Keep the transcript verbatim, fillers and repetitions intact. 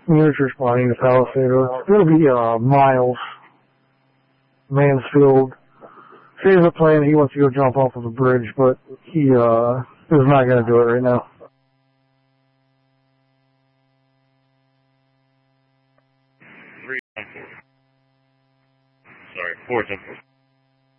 miniature spawning the Palisader. It'll be, uh, Miles Mansfield. Says a plan, he wants to go jump off of a bridge, but he, uh, is not gonna do it right now. Three, sorry, four, ten, four.